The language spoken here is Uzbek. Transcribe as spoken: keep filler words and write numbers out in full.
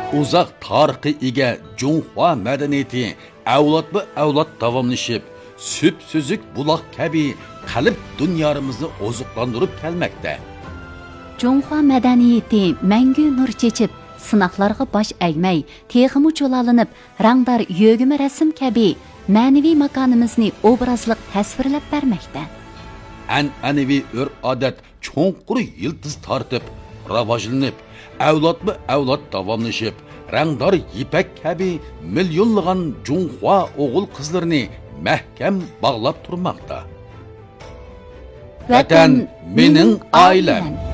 Uzaq tarixi ega Junhua madaniyati avlodma-avlod davomlashib, süp-süzük buloq kabi qalb dunyomizni oziqlantirib kelmoqda. Junhua madaniyati mangu nur chechib, sinoqlarga bosh egmay, texmi cho'lalinib, rangdor yo'g'imi rasm kabi ma'naviy makonimizni obrazliq tasvirlab bermoqda. An'anaviy ur-odat cho'nqur yildiz tortib, rivojlanib, avlodma-avlod davomlashib, rangdor ipak kabi millionlagan Junhua o'g'il qizlarini mahkam bog'lab turmoqda. Vatan mening oilam.